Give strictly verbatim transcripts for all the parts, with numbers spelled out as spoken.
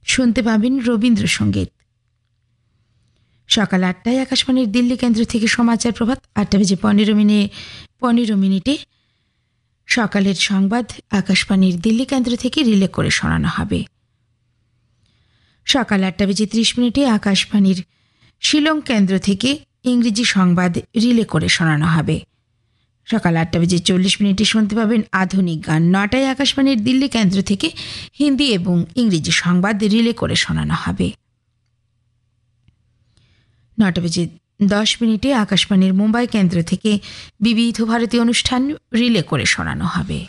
শুনতে পাবেন রবীন্দ্রসঙ্গীত। সকাল আটটায় আকাশবাণীর দিল্লি কেন্দ্র থেকে সমাচার প্রভাত আটটা বেজে পনেরো মিনিট পনেরো মিনিটে সকালের সংবাদ আকাশবাণীর দিল্লি কেন্দ্র থেকে রিলে করে শোনানো হবে। সকাল আটটা বেজে ত্রিশ মিনিটে আকাশবাণীর শিলং কেন্দ্র থেকে ইংরেজি সংবাদ রিলে করে শোনানো হবে। সকাল আটটা বেজে চল্লিশ মিনিটে শুনতে পাবেন আধুনিক গান। নটায় আকাশবাণীর দিল্লি কেন্দ্র থেকে হিন্দি এবং ইংরেজি সংবাদ রিলে করে শোনানো হবে। নটা বেজে দশ মিনিটে আকাশবাণীর মুম্বাই কেন্দ্র থেকে বিবিধ ভারতীয় অনুষ্ঠান রিলে করে শোনানো হবে।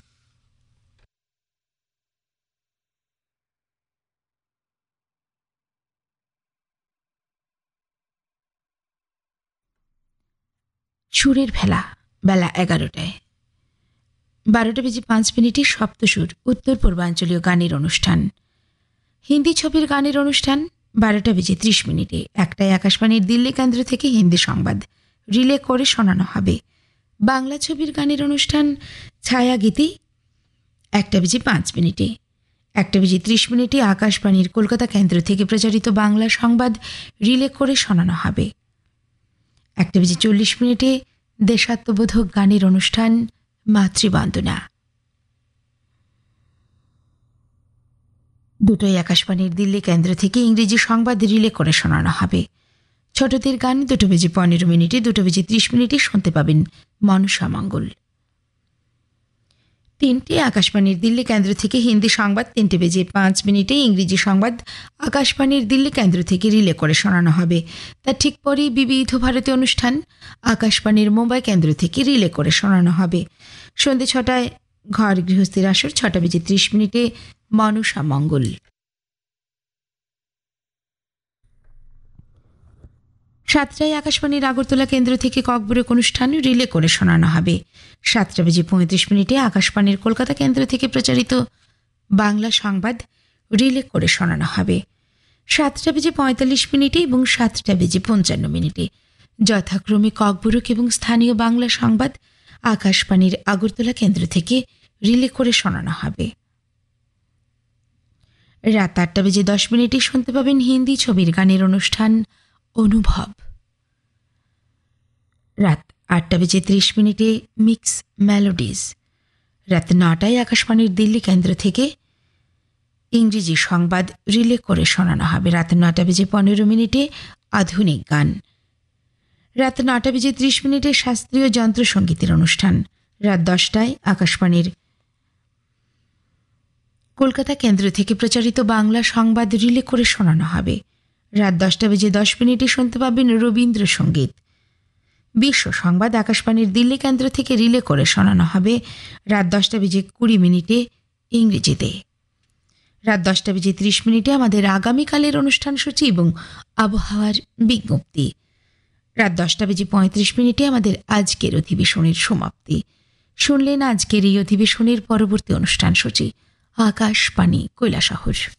সুরের ভেলা বেলা এগারোটায়। বারোটা বেজে পাঁচ মিনিটে সপ্তসুর উত্তর পূর্বাঞ্চলীয় গানের অনুষ্ঠান। হিন্দি ছবির গানের অনুষ্ঠান বারোটা বেজে ত্রিশ মিনিটে। একটায় আকাশবাণীর দিল্লি কেন্দ্র থেকে হিন্দি সংবাদ রিলে করে শোনানো হবে। বাংলা ছবির গানের অনুষ্ঠান ছায়াগীতি একটা বেজে পাঁচ মিনিটে। একটা বেজে ত্রিশ মিনিটে আকাশবাণীর কলকাতা কেন্দ্র থেকে প্রচারিত বাংলা সংবাদ রিলে করে শোনানো হবে। একটা বেজে চল্লিশ মিনিটে দেশাত্মবোধক গানের অনুষ্ঠান মাতৃবন্দনা। দুটোই আকাশবাণীর দিল্লি কেন্দ্র থেকে ইংরেজি সংবাদ রিলে করে শোনানো হবে। ছোটদের গান দুটো বেজে পনেরো মিনিটে। দুটো বেজে ত্রিশ মিনিটে শুনতে পাবেন মনসা মঙ্গল। তিনটে আকাশবাণীর দিল্লি কেন্দ্র থেকে হিন্দি সংবাদ তিনটে বেজে পাঁচ মিনিটে ইংরেজি সংবাদ আকাশবাণীর দিল্লি কেন্দ্র থেকে রিলে করে শোনানো হবে। তার ঠিক পরেই বিবিধ ভারতীয় অনুষ্ঠান আকাশবাণীর মুম্বাই কেন্দ্র থেকে রিলে করে শোনানো হবে। সন্ধ্যে ছটায় ঘর গৃহস্থীর আসর। ছটা বেজে ত্রিশ মিনিটে মনসা মঙ্গল। সাতটায় আকাশবাণীর আগরতলা কেন্দ্র থেকে ককবরক অনুষ্ঠান রিলে করে শোনানো হবে। সাতটা বেজে পঁয়ত্রিশ মিনিটে আকাশবাণীর কলকাতা কেন্দ্র থেকে প্রচারিত বাংলা সংবাদ রিলে করে শোনানো হবে। সাতটা বেজে পঁয়তাল্লিশ মিনিটে এবং সাতটা বেজে পঞ্চান্ন মিনিটে যথাক্রমে ককবরক এবং স্থানীয় বাংলা সংবাদ আকাশবাণীর আগরতলা কেন্দ্র থেকে রিলে করে শোনানো হবে। রাত আটটা বেজে দশ মিনিটে শুনতে পাবেন হিন্দি ছবির গানের অনুষ্ঠান অনুভব। রাত আটটা বেজে ত্রিশ মিনিটে মিক্স মেলোডিজ। রাত নটায় আকাশবাণীর দিল্লি কেন্দ্র থেকে ইংরেজি সংবাদ রিলে করে শোনানো হবে। রাত নটা বেজে পনেরো মিনিটে আধুনিক গান। রাত নটা বেজে ত্রিশ মিনিটে শাস্ত্রীয় যন্ত্রসঙ্গীতের অনুষ্ঠান। রাত দশটায় আকাশবাণীর কলকাতা কেন্দ্র থেকে প্রচারিত বাংলা সংবাদ রিলে করে শোনানো হবে। রাত দশটা বেজে দশ মিনিটে শুনতে পাবেন রবীন্দ্রসঙ্গীত। বিশ্ব সংবাদ আকাশবাণীর দিল্লি কেন্দ্র থেকে রিলে করে শোনানো হবে। রাত দশটা বেজে কুড়ি মিনিটে ইংরেজিতে। রাত দশটা বেজে ত্রিশ মিনিটে আমাদের আগামীকালের অনুষ্ঠান সূচি এবং আবহাওয়ার বিজ্ঞপ্তি। রাত দশটা বেজে পঁয়ত্রিশ মিনিটে আমাদের আজকের অধিবেশনের সমাপ্তি। শুনলেন আজকের এই অধিবেশনের পরবর্তী অনুষ্ঠান সূচি। আকাশবাণী কৈলাসহর।